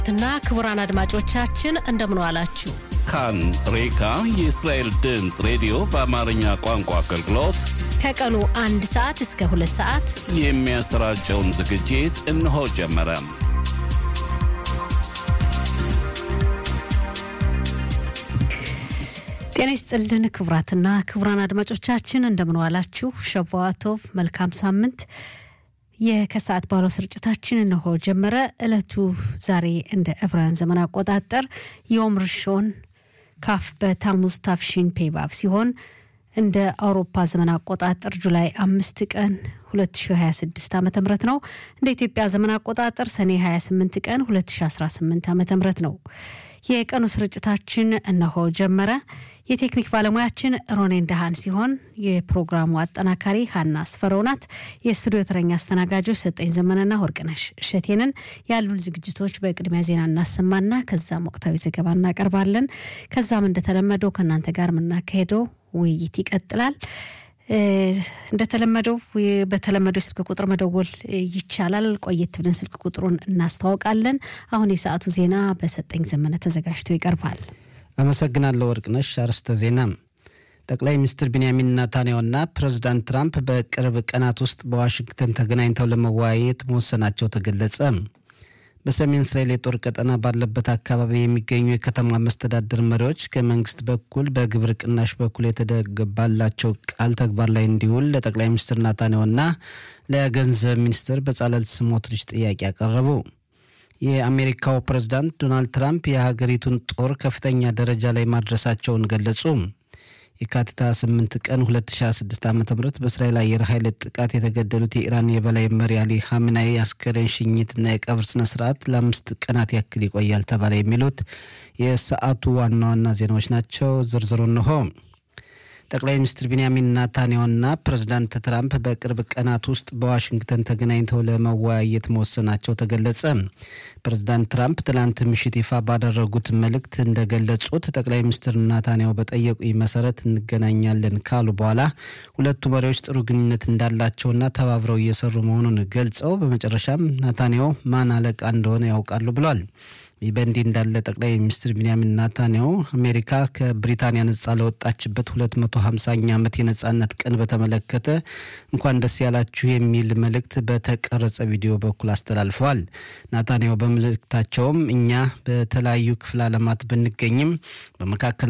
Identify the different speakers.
Speaker 1: እና ክቡራን አድማጮቻችን እንደምን ዋላችሁ።
Speaker 2: ካን ሬካ የእስራኤል ድምጽ ሬዲዮ በአማርኛ ቋንቋ አገልግሎት
Speaker 1: ከቀኑ 1 ሰዓት እስከ 2 ሰዓት
Speaker 2: የሚያሰራጨውን ዝግጅት እነሆ ጀመረ።
Speaker 1: ጤና ይስጥልን ክቡራትና ክቡራን አድማጮቻችን እንደምን ዋላችሁ። ሸዋቶቭ መልካም ሳምንት። የከሰዓት ባለው ስርጭታችን እነሆ ጀመረ። እለቱ ዛሬ እንደ ዕብራውያን ዘመን አቆጣጠር ዮም ርሾን ካፍ በታሙዝ ታፍሺን ፔባብ ሲሆን እንደ አውሮፓ ዘመን አቆጣጠር ጁላይ 5 ቀን 2026 ዓ.ም ነው። እንደ ኢትዮጵያ ዘመን አቆጣጠር ሰኔ 28 ቀን 2018 ዓ.ም ነው። የቀኑ ስርጭታችን እነሆ ጀመረ። የቴክኒክ ባለሙያችን ሮኔን ደሃን ሲሆን የፕሮግራሙ አጠናካሪ ሀና አስፈረውናት። የስቱዲዮ ተረኛ አስተናጋጆች ሰጠኝ ዘመነና ወርቅነሽ እሸቴንን። ያሉን ዝግጅቶች በቅድሚያ ዜና እናሰማና ከዛም ወቅታዊ ዘገባ እናቀርባለን። ከዛም እንደተለመደው ከናንተ ጋር ምናካሄደው ውይይት ይቀጥላል። እንደተለመደው በተለመደው ስልክ ቁጥር መደወል ይቻላል። ቆየት ብለን ስልክ ቁጥሩን እናስተዋውቃለን። አሁን የሰዓቱ ዜና በሰጠኝ ዘመነ ተዘጋጅቶ ይቀርባል።
Speaker 3: አመሰግናለሁ ወርቅነሽ። አርስተ ዜና። ጠቅላይ ሚኒስትር ቢንያሚን ኔታንያሁና ፕሬዝዳንት ትራምፕ በቅርብ ቀናት ውስጥ በዋሽንግተን ተገናኝተው ለመወያየት መወሰናቸው ተገለጸ። በሰሜን እስራኤል የጦር ቀጠና ባለበት አካባቢ የሚገኙ የከተማ መስተዳድር መሪዎች ከመንግስት በኩል በግብር ቅናሽ በኩል የተደገባላቸው ቃል ተግባር ላይ እንዲውል ለጠቅላይ ሚኒስትር ኔታንያሁና ለገንዘብ ሚኒስትር በጻለል ስሞትሪች ጥያቄ አቀረቡ። የአሜሪካው ፕሬዝዳንት ዶናልድ ትራምፕ የሀገሪቱን ጦር ከፍተኛ ደረጃ ላይ ማድረሳቸውን ገለጹ። የካቲት 8 ቀን 2026 ዓ.ም በእስራኤል አየር ኃይል ጥቃት የተገደሉት የኢራን የበላይ መሪ አሊ ኻሜኔይ አስከሬን ሽኝትና የቀብር ስነ ስርዓት ለ5 ቀናት ያክል ይቆያል ተባለ። የሚሉት የሰዓቱ ዋና ዋና ዜናዎች ናቸው። ዝርዝሩ እንሆ። ጠቅላይ ሚኒስትር ቢንያሚን ኔታንያሁና ፕሬዝዳንት ትራምፕ በቅርብ ቀናት ውስጥ በዋሽንግተን ተገናኝተው ለመወያየት መወሰናቸው ተገለጸ። ፕሬዝዳንት ትራምፕ ትላንት ምሽት ይፋ ባደረጉት መልእክት እንደገለጹት ጠቅላይ ሚኒስትር ኔታንያሁ በጠየቁኝ መሰረት እንገናኛለን ካሉ በኋላ ሁለቱ መሪዎች ጥሩ ግንኙነት እንዳላቸውና ተባብረው እየሰሩ መሆኑን ገልጸው በመጨረሻም ኔታንያሁ ማን አለቃ እንደሆነ ያውቃሉ ብሏል። ይህ በእንዲህ እንዳለ ጠቅላይ ሚኒስትር ቢንያሚን ኔታንያሁ አሜሪካ ከብሪታንያ ነጻ ለወጣችበት 250ኛ ዓመት የነጻነት ቀን በተመለከተ እንኳን ደስ ያላችሁ የሚል መልእክት በተቀረጸ ቪዲዮ በኩል አስተላልፈዋል። ኔታንያሁ በመልእክታቸውም እኛ በተለያዩ ክፍለ ዓለማት ብንገኝም በመካከል